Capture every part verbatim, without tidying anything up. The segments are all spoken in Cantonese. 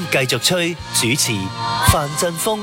繼續吹，主持范振鋒。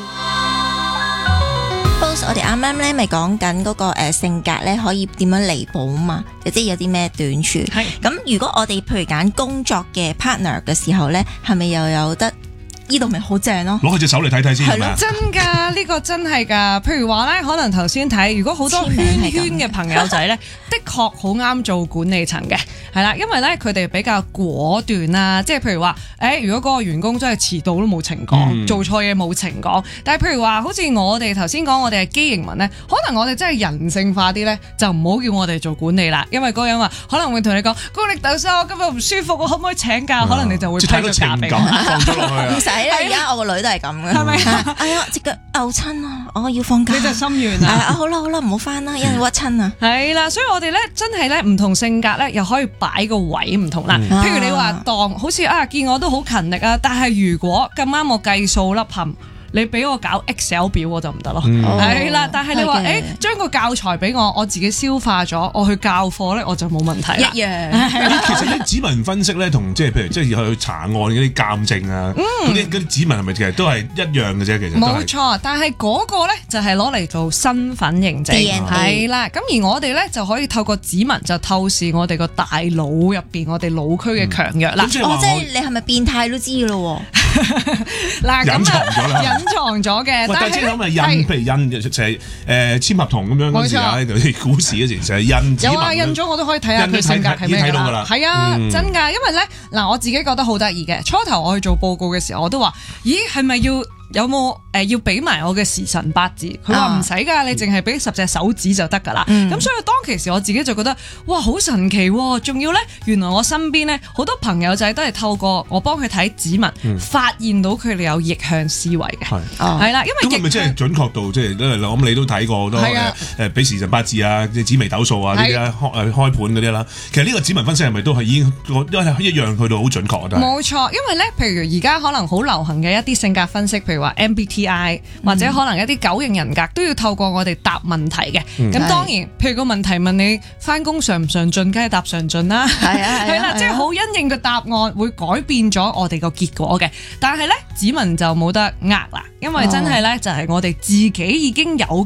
我哋啱啱咧咪講緊嗰個誒性格咧可以點樣彌補啊嘛，即係有啲咩短處。係咁，如果我哋譬如揀工作嘅 partner 嘅時候咧，係咪又有得？呢度咪好正咯， 攞佢隻手嚟睇睇先。 係咯，真噶，呢個真係噶。譬如話咧，可能頭先睇，如果好多圈圈嘅朋友仔咧，的確好啱做管理層嘅，係啦，因為咧佢哋比較果斷啦，即係譬如話，誒，如果嗰個員工真係遲到都冇情講，嗯、做錯嘢冇情講。但係譬如話，好似我哋頭先講，我哋係機營文咧，可能我哋真係人性化啲咧，就唔好叫我哋做管理啦，因為嗰個人話可能會同你講，高力豆生，我今日唔舒服，我可唔可以請假？嗯、可能你就會批咗假俾佢。 放咗落去啊！ 而家我個女都係咁嘅， 係咪？ 哎呀，隻腳拗親啊！我要放假。 你就心軟啊！ 啊，好啦好啦，唔好翻啦，因為屈親啊。係啦，所以我哋咧真係咧唔同性格咧，又可以擺個位唔同啦。嗯、譬如你話當好似啊，見我都好勤力啊，但係如果咁啱我計數凹陷。你俾我搞 Excel 表我就唔得咯，係啦、嗯。但係你話誒將個教材俾我，我自己消化咗，我去教課咧我就冇問題啦。一樣。 其實啲指紋分析咧，同即係譬如即係去查案嗰啲鑑證啊，嗰啲嗰啲指紋係咪其實都係一樣嘅啫？其實冇錯，但係嗰個咧就係攞嚟做身份認證，係啦。咁而我哋咧就可以透過指紋就透視我哋個大腦入邊我哋腦區嘅強弱啦。 哦，即係你係咪變態都知㗎咯？ 嗱， 隱藏咗啦， 隱藏咗嘅。 但係即係咁咪印，譬如印就係誒簽合同咁樣嗰時啊，喺度股市嗰時就係印指紋。 有啊，印咗我都可以睇下佢性格係咩㗎啦。係啊，真㗎，因為咧嗱，我自己覺得好得意嘅。初頭我去做報告嘅時候，我都話：咦，係咪要？有冇誒、呃、要俾埋我嘅時辰八字？佢話唔使㗎，你淨係俾十隻手指就得㗎啦。咁、嗯、所以當其時我自己就覺得哇好神奇喎、哦！仲要咧，原來我身邊咧好多朋友仔都係透過我幫佢睇指紋，嗯、發現到佢哋有逆向思維嘅。係係啦，因為咁係咪即係準確度？即係因為我諗你都睇過好多誒誒俾時辰八字啊、紫微斗數啊呢啲啊開誒開盤嗰啲啦。其實呢個指紋分析係咪都係已經都係一樣去到好準確啊？ 冇錯，因為咧，譬如而家可能好流行嘅一啲性格分析，譬如話 M B T I 或者可能一啲九型人格都要透過我哋答問題嘅。咁、嗯、當然，譬如個問題問你翻工上唔上進，梗係答上進啦。係啊，係啦，即係好因應個答案會改變咗我哋個結果嘅。但係咧，指紋就冇得呃啦，因為真係咧就係我哋自己已經有